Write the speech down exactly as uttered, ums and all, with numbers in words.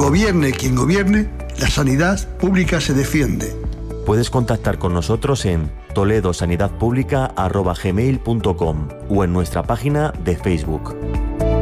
Gobierne quien gobierne, la sanidad pública se defiende. Puedes contactar con nosotros en toledo sanidad pública arroba gmail punto com o en nuestra página de Facebook.